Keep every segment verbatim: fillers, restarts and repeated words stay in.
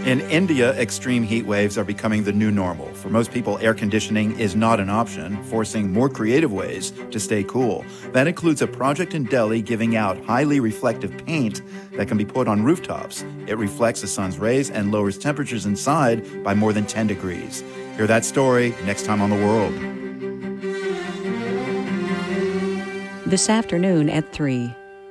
In India, extreme heat waves are becoming the new normal. For most people, air conditioning is not an option, forcing more creative ways to stay cool. That includes a project in Delhi giving out highly reflective paint that can be put on rooftops. It reflects the sun's rays and lowers temperatures inside by more than ten degrees. Hear that story next time on The World. This afternoon at three.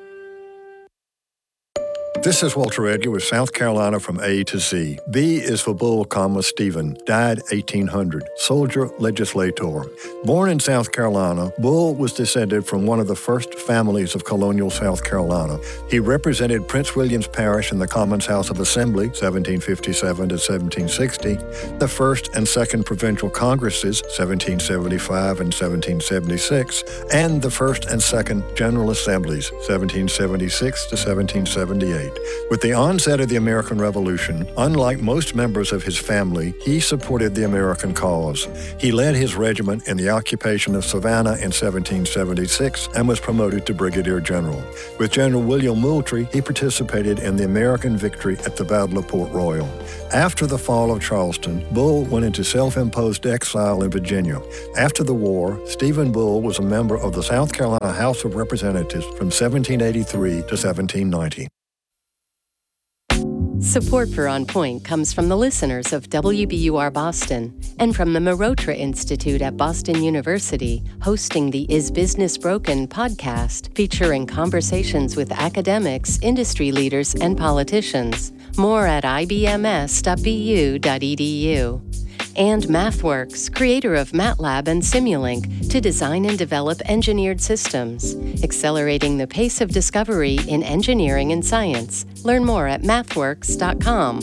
This is Walter Edgar with South Carolina from A to Z. B is for Bull, comma, Stephen, died eighteen hundred, soldier, legislator. Born in South Carolina, Bull was descended from one of the first families of colonial South Carolina. He represented Prince William's Parish in the Commons House of Assembly, seventeen fifty-seven to seventeen sixty, the First and Second Provincial Congresses, seventeen seventy-five and seventeen seventy-six, and the First and Second General Assemblies, seventeen seventy-six to seventeen seventy-eight. With the onset of the American Revolution, unlike most members of his family, he supported the American cause. He led his regiment in the occupation of Savannah in seventeen seventy-six and was promoted to brigadier general. With General William Moultrie, he participated in the American victory at the Battle of Port Royal. After the fall of Charleston, Bull went into self-imposed exile in Virginia. After the war, Stephen Bull was a member of the South Carolina House of Representatives from seventeen eighty-three to seventeen ninety. Support for On Point comes from the listeners of W B U R Boston and from the Marotra Institute at Boston University, hosting the Is Business Broken podcast, featuring conversations with academics, industry leaders, and politicians. More at I B M S dot B U dot E D U. And MathWorks, creator of MATLAB and Simulink, to design and develop engineered systems, accelerating the pace of discovery in engineering and science. Learn more at mathworks dot com.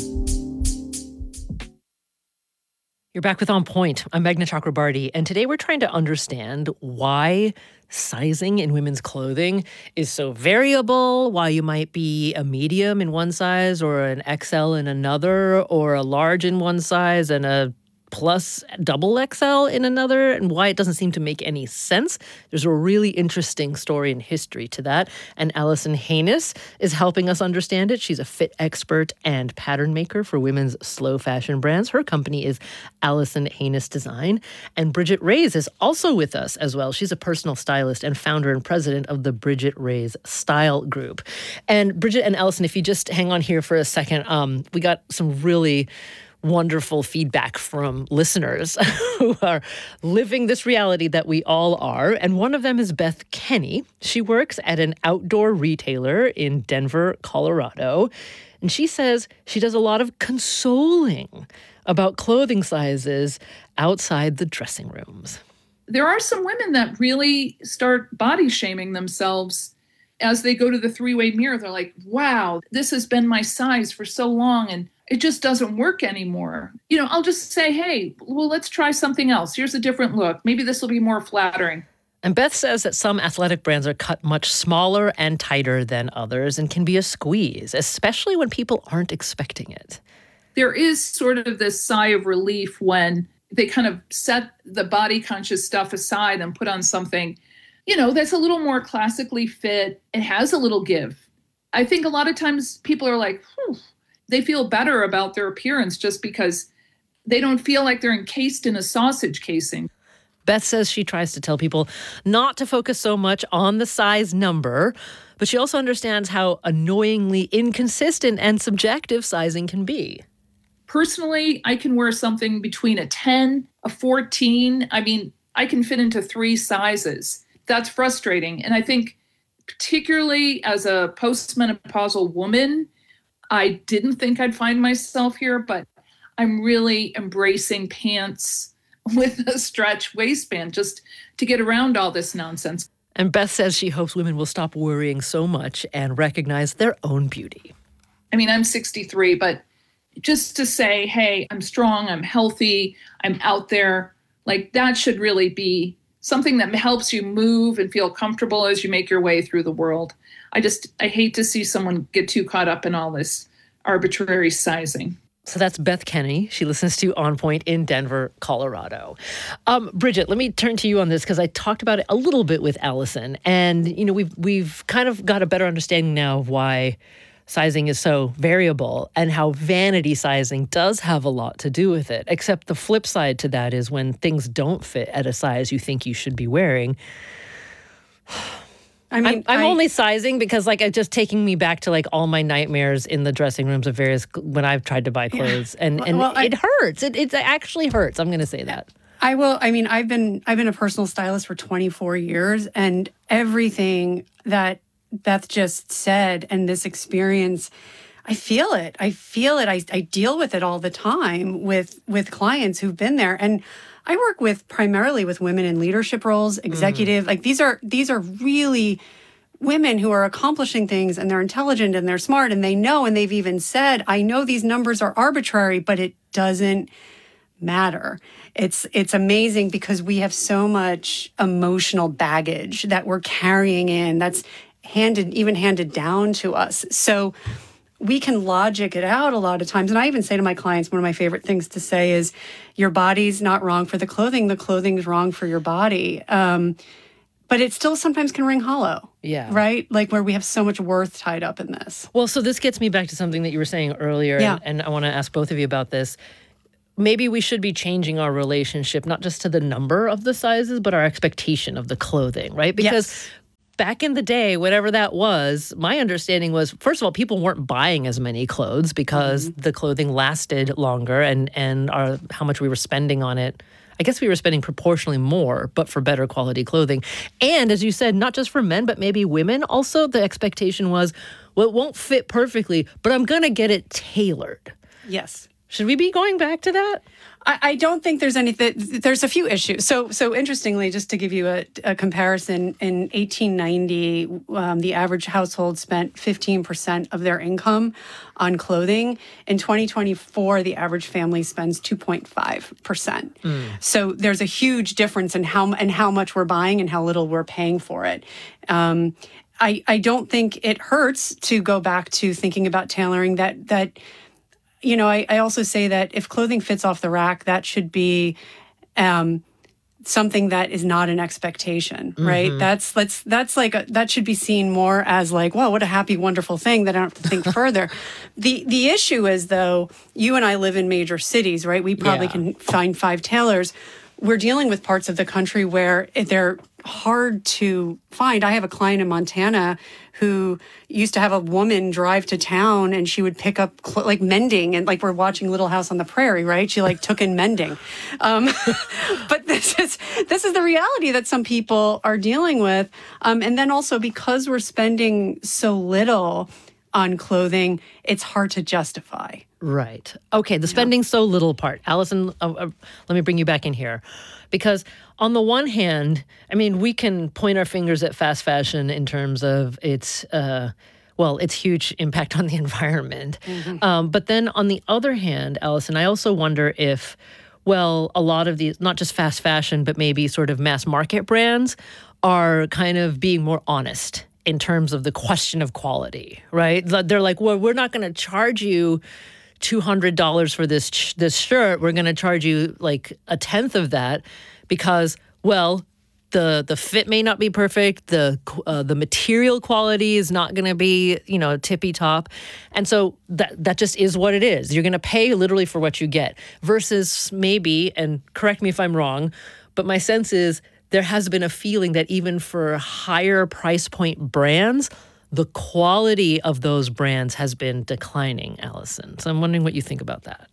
You're back with On Point. I'm Meghna Chakrabarty, and today we're trying to understand why sizing in women's clothing is so variable, why you might be a medium in one size or an X L in another, or a large in one size and a plus double X L in another, and why it doesn't seem to make any sense. There's a really interesting story and history to that, and Allison Haynes is helping us understand it. She's a fit expert and pattern maker for women's slow fashion brands. Her company is Allison Haynes Design, and Bridget Reyes is also with us as well. She's a personal stylist and founder and president of the Bridget Reyes Style Group. And Bridget and Allison, if you just hang on here for a second, um, we got some really wonderful feedback from listeners who are living this reality that we all are. And one of them is Beth Kenny. She works at an outdoor retailer in Denver, Colorado. And she says she does a lot of consoling about clothing sizes outside the dressing rooms. There are some women that really start body shaming themselves as they go to the three-way mirror. They're like, wow, this has been my size for so long, and it just doesn't work anymore. You know, I'll just say, hey, well, let's try something else. Here's a different look. Maybe this will be more flattering. And Beth says that some athletic brands are cut much smaller and tighter than others and can be a squeeze, especially when people aren't expecting it. There is sort of this sigh of relief when they kind of set the body conscious stuff aside and put on something, you know, that's a little more classically fit. It has a little give. I think a lot of times people are like, whew, they feel better about their appearance just because they don't feel like they're encased in a sausage casing. Beth says she tries to tell people not to focus so much on the size number, but she also understands how annoyingly inconsistent and subjective sizing can be. Personally, I can wear something between a ten, a fourteen. I mean, I can fit into three sizes. That's frustrating. And I think particularly as a postmenopausal woman, I didn't think I'd find myself here, but I'm really embracing pants with a stretch waistband just to get around all this nonsense. And Beth says she hopes women will stop worrying so much and recognize their own beauty. I mean, I'm sixty-three, but just to say, hey, I'm strong, I'm healthy, I'm out there, like that should really be something that helps you move and feel comfortable as you make your way through the world. I just, I hate to see someone get too caught up in all this arbitrary sizing. So that's Beth Kenny. She listens to On Point in Denver, Colorado. Um, Bridget, let me turn to you on this because I talked about it a little bit with Allison. And, you know, we've we've kind of got a better understanding now of why sizing is so variable and how vanity sizing does have a lot to do with it. Except the flip side to that is when things don't fit at a size you think you should be wearing. I mean, I'm, I'm I, only sizing because, like, it's just taking me back to like all my nightmares in the dressing rooms of various when I've tried to buy clothes, yeah. and and well, it I, hurts. It it actually hurts. I'm going to say that. I will. I mean, I've been I've been a personal stylist for twenty-four years, and everything that Beth just said and this experience, I feel it. I feel it. I, I deal with it all the time with with clients who've been there, and I work with primarily with women in leadership roles, executive. Mm. Like these are these are really women who are accomplishing things, and they're intelligent and they're smart and they know, and they've even said, I know these numbers are arbitrary, but it doesn't matter. It's it's amazing because we have so much emotional baggage that we're carrying in that's handed even handed down to us. So we can logic it out a lot of times. And I even say to my clients, one of my favorite things to say is, your body's not wrong for the clothing. The clothing's wrong for your body. Um, but it still sometimes can ring hollow. Yeah. Right? Like where we have so much worth tied up in this. Well, so this gets me back to something that you were saying earlier. Yeah. And, and I want to ask both of you about this. Maybe we should be changing our relationship, not just to the number of the sizes, but our expectation of the clothing, right? Because yes. back in the day, whatever that was, my understanding was, first of all, people weren't buying as many clothes because mm-hmm. the clothing lasted longer, and, and our, how much we were spending on it. I guess we were spending proportionally more, but for better quality clothing. And as you said, not just for men, but maybe women also, the expectation was, well, it won't fit perfectly, but I'm going to get it tailored. Yes. Should we be going back to that? I, I don't think there's anything. There's a few issues. So, so interestingly, just to give you a, a comparison, in eighteen ninety, um, the average household spent fifteen percent of their income on clothing. In twenty twenty-four, the average family spends two point five percent. Mm. So there's a huge difference in how and how much we're buying and how little we're paying for it. Um, I, I don't think it hurts to go back to thinking about tailoring that that. You know, I, I also say that if clothing fits off the rack, that should be um, something that is not an expectation, right? Mm-hmm. That's let's that's like a, that should be seen more as like, wow, what a happy, wonderful thing that I don't have to think further. The the issue is, though, you and I live in major cities, right? We probably yeah. can find five tailors. We're dealing with parts of the country where they're hard to find. I have a client in Montana who used to have a woman drive to town, and she would pick up cl- like mending, and like we're watching Little House on the Prairie, right? She like took in mending. Um, but this is this is the reality that some people are dealing with. Um, and then also because we're spending so little on clothing, it's hard to justify. Right. Okay, the spending yeah. so little part. Allison, uh, uh, let me bring you back in here. Because on the one hand, I mean, we can point our fingers at fast fashion in terms of its, uh, well, its huge impact on the environment. Mm-hmm. Um, but then on the other hand, Allison, I also wonder if, well, a lot of these, not just fast fashion, but maybe sort of mass market brands are kind of being more honest in terms of the question of quality, right? They're like, well, we're not going to charge you two hundred dollars for this ch- this shirt. We're going to charge you like a tenth of that because, well, the the fit may not be perfect. The uh, the material quality is not going to be, you know, tippy top. And so that that just is what it is. You're going to pay literally for what you get versus maybe, and correct me if I'm wrong, but my sense is there has been a feeling that even for higher price point brands, the quality of those brands has been declining, Allison. So I'm wondering what you think about that.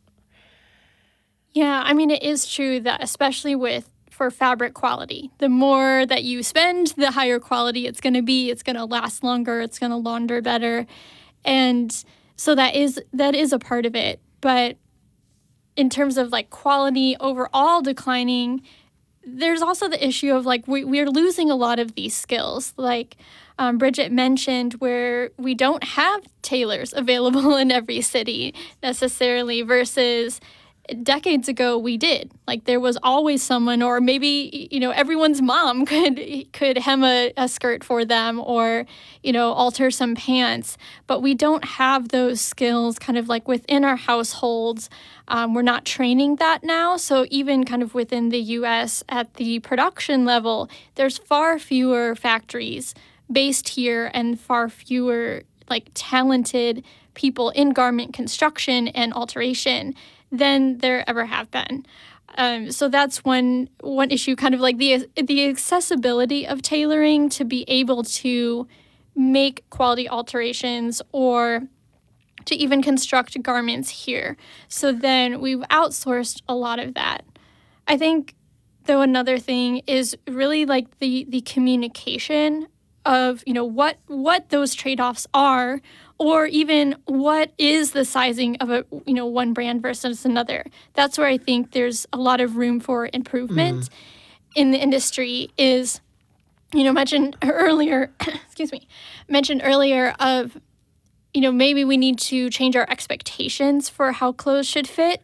Yeah, I mean, it is true that especially with for fabric quality, the more that you spend, the higher quality it's going to be. It's going to last longer. It's going to launder better. And so that is that is a part of it. But in terms of like quality overall declining, there's also the issue of like we, we're losing a lot of these skills. Like um, Bridget mentioned, where we don't have tailors available in every city necessarily versus decades ago we did. Like there was always someone, or maybe, you know, everyone's mom could could hem a, a skirt for them or, you know, alter some pants. But we don't have those skills kind of like within our households. Um, we're not training that now. So even kind of within the U S at the production level, there's far fewer factories based here and far fewer like talented people in garment construction and alteration than there ever have been. Um, so that's one one issue, kind of like the the accessibility of tailoring to be able to make quality alterations or to even construct garments here. So then we've outsourced a lot of that. I think, though, another thing is really like the the communication of, you know, what what those trade-offs are, or even what is the sizing of a, you know, one brand versus another. That's where I think there's a lot of room for improvement mm. in the industry. Is, you know, mentioned earlier, excuse me, mentioned earlier of, you know, maybe we need to change our expectations for how clothes should fit.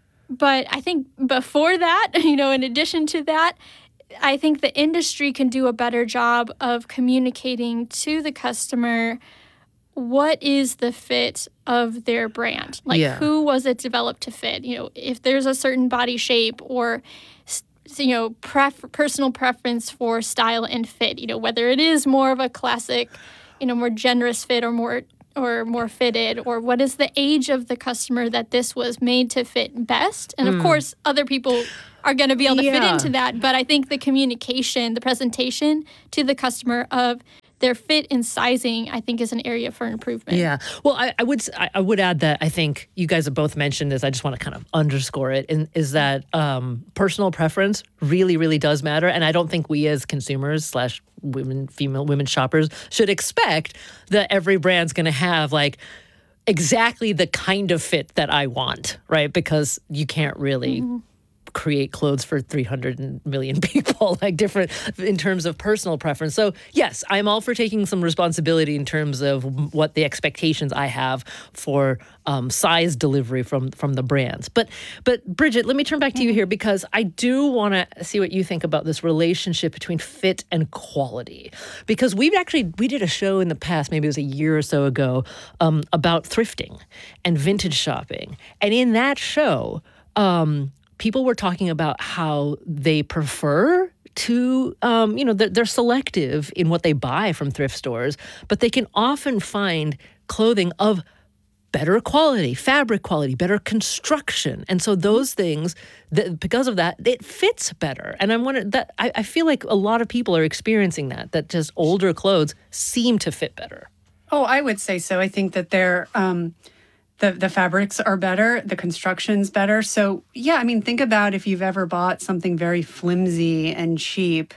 But I think before that, you know, in addition to that, I think the industry can do a better job of communicating to the customer what is the fit of their brand. Like, yeah. who was it developed to fit? You know, if there's a certain body shape or, you know, pref- personal preference for style and fit, you know, whether it is more of a classic, you know, more generous fit or more or more fitted, or what is the age of the customer that this was made to fit best. And of mm. course, other people are going to be able to yeah. fit into that. But I think the communication, the presentation to the customer of their fit and sizing, I think, is an area for improvement. Yeah. Well, I, I would I would add that I think you guys have both mentioned this. I just want to kind of underscore it, and is that um, personal preference really, really does matter. And I don't think we as consumers slash women, female women shoppers should expect that every brand's going to have like exactly the kind of fit that I want, right? Because you can't really mm-hmm. create clothes for three hundred million people, like different in terms of personal preference. So yes, I'm all for taking some responsibility in terms of what the expectations I have for um, size delivery from from the brands. But but Bridget, let me turn back to you here, because I do want to see what you think about this relationship between fit and quality. Because we've actually, we did a show in the past, maybe it was a year or so ago, um, about thrifting and vintage shopping. And in that show, um, people were talking about how they prefer to, um, you know, they're, they're selective in what they buy from thrift stores, but they can often find clothing of better quality, fabric quality, better construction. And so those things, that, because of that, it fits better. And I'm wondering that I, I feel like a lot of people are experiencing that, that just older clothes seem to fit better. Oh, I would say so. I think that they're... Um The the fabrics are better, the construction's better. So, yeah, I mean, think about if you've ever bought something very flimsy and cheap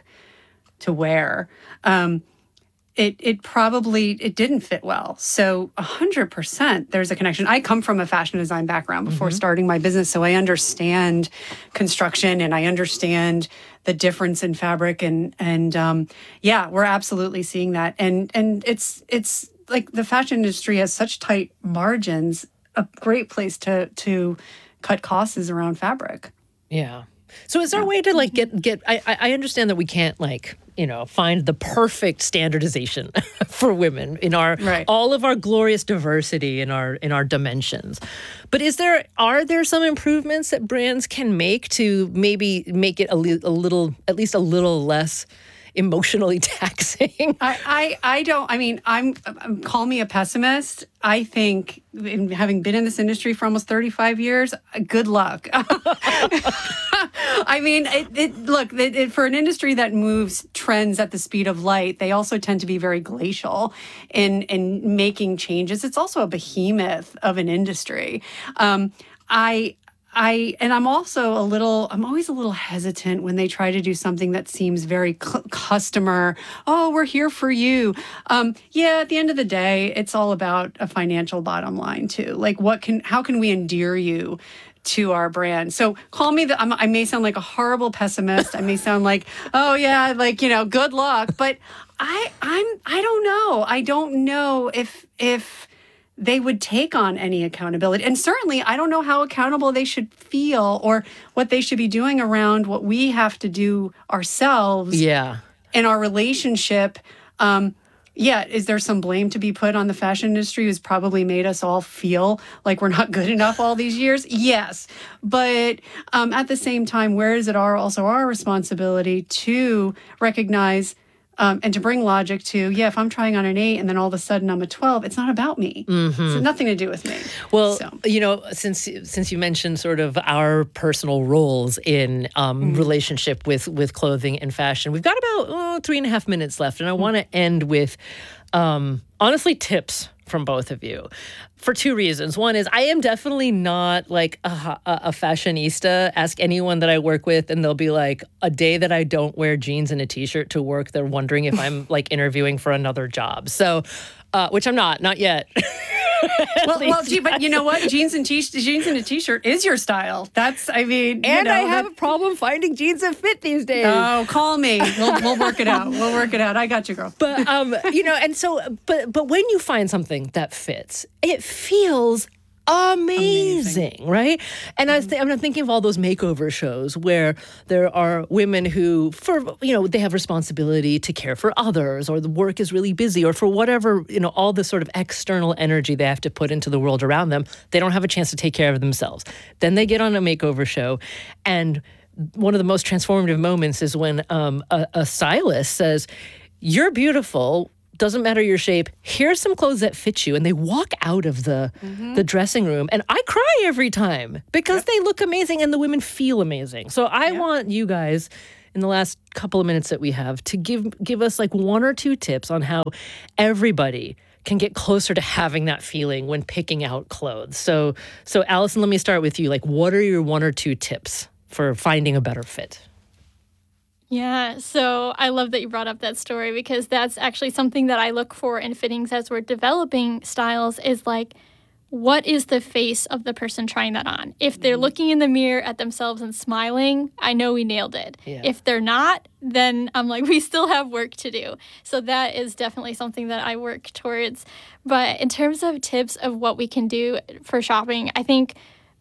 to wear. Um, it it probably, it didn't fit well. So one hundred percent there's a connection. I come from a fashion design background before mm-hmm. starting my business, so I understand construction and I understand the difference in fabric. And, and um, yeah, we're absolutely seeing that. And and it's it's... like the fashion industry has such tight margins, a great place to to cut costs is around fabric. Yeah. So is there yeah. a way to like get, get I, I understand that we can't like, you know, find the perfect standardization for women in our, right. all of our glorious diversity in our, in our dimensions. But is there, are there some improvements that brands can make to maybe make it a, li- a little, at least a little less emotionally taxing? I, I, I don't, I mean, I'm, I'm, call me a pessimist. I think, in, having been in this industry for almost thirty-five years, good luck. I mean, it, it, look, it, it, for an industry that moves trends at the speed of light, they also tend to be very glacial in, in making changes. It's also a behemoth of an industry. Um, I, I, and I'm also a little, I'm always a little hesitant when they try to do something that seems very cu- customer. Oh, we're here for you. Um, yeah, at the end of the day, it's all about a financial bottom line too. Like what can, how can we endear you to our brand? So call me the, I'm, I may sound like a horrible pessimist. I may sound like, oh yeah, like, you know, good luck. But I, I'm, I don't know. I don't know if, if, they would take on any accountability. And certainly, I don't know how accountable they should feel or what they should be doing around what we have to do ourselves yeah. in our relationship. Um, yeah, is there some blame to be put on the fashion industry who's probably made us all feel like we're not good enough all these years? Yes. But um, at the same time, where is it our also our responsibility to recognize Um, and to bring logic to, yeah, if I'm trying on an eight and then all of a sudden I'm a twelve, it's not about me. Mm-hmm. It's nothing to do with me. Well, so. you know, since since you mentioned sort of our personal roles in um, mm. relationship with with clothing and fashion, we've got about oh, three and a half minutes left, and I mm. want to end with um, honestly tips from both of you for two reasons. One is I am definitely not like a, a fashionista. Ask anyone that I work with and they'll be like, a day that I don't wear jeans and a t-shirt to work, they're wondering if I'm like interviewing for another job. So, uh, which I'm not, not yet. well, well, gee, but you know what? Jeans and t- jeans and a t-shirt is your style. That's, I mean, and you know, I have that, a problem finding jeans that fit these days. Oh, call me. We'll, we'll work it out. We'll work it out. I got you, girl. But um, you know, and so, but but when you find something that fits, it feels amazing, amazing. Right? And mm-hmm. I was th- I'm thinking of all those makeover shows where there are women who, for you know, they have responsibility to care for others, or the work is really busy, or for whatever, you know, all the sort of external energy they have to put into the world around them, they don't have a chance to take care of themselves. Then they get on a makeover show, and one of the most transformative moments is when um, a, a stylist says, "You're beautiful. Doesn't matter your shape. Here's some clothes that fit you." And they walk out of the mm-hmm. the dressing room. And I cry every time because yep. they look amazing and the women feel amazing. So I yep. want you guys, in the last couple of minutes that we have, to give give us like one or two tips on how everybody can get closer to having that feeling when picking out clothes. So, so Allison, let me start with you. Like, what are your one or two tips for finding a better fit? Yeah, so I love that you brought up that story, because that's actually something that I look for in fittings as we're developing styles, is like, what is the face of the person trying that on? If they're looking in the mirror at themselves and smiling, I know we nailed it. Yeah. If they're not, then I'm like, we still have work to do. So that is definitely something that I work towards. But in terms of tips of what we can do for shopping, I think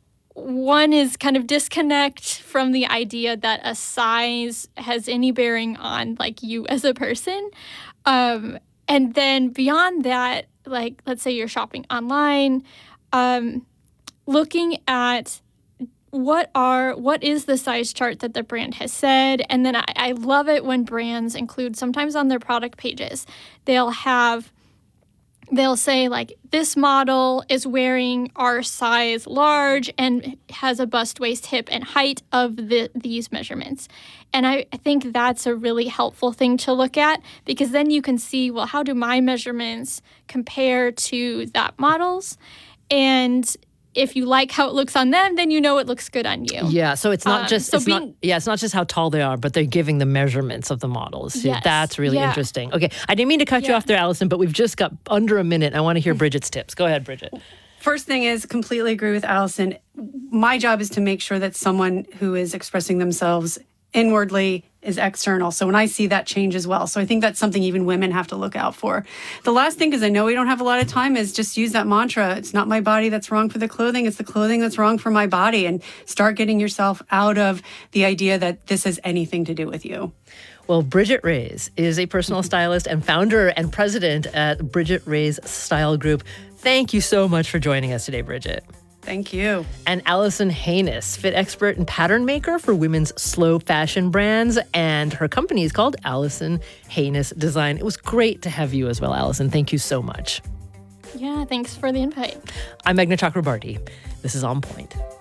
one is kind of disconnect from the idea that a size has any bearing on like you as a person. Um, and then beyond that, like, let's say you're shopping online, um, looking at what are what is the size chart that the brand has said. And then I, I love it when brands include, sometimes on their product pages, they'll have They'll say, like, this model is wearing our size large and has a bust, waist, hip, and height of the, these measurements. And I, I think that's a really helpful thing to look at, because then you can see, well, how do my measurements compare to that model's? And if you like how it looks on them, then you know it looks good on you. Yeah, so it's not um, just so it's being, not yeah, it's not just how tall they are, but they're giving the measurements of the models. So yes, that's really yeah. interesting. Okay, I didn't mean to cut yeah. you off there, Allison, but we've just got under a minute. I want to hear Bridget's tips. Go ahead, Bridget. First thing is, completely agree with Allison. My job is to make sure that someone who is expressing themselves inwardly is external. So when I see that change as well. So I think that's something even women have to look out for. The last thing, because I know we don't have a lot of time, is just use that mantra. It's not my body that's wrong for the clothing. It's the clothing that's wrong for my body. And start getting yourself out of the idea that this has anything to do with you. Well, Bridget Reyes is a personal stylist and founder and president at Bridget Reyes Style Group. Thank you so much for joining us today, Bridget. Thank you. And Allison Haynes, fit expert and pattern maker for women's slow fashion brands. And her company is called Allison Haynes Design. It was great to have you as well, Allison. Thank you so much. Yeah, thanks for the invite. I'm Meghna Chakrabarti. This is On Point.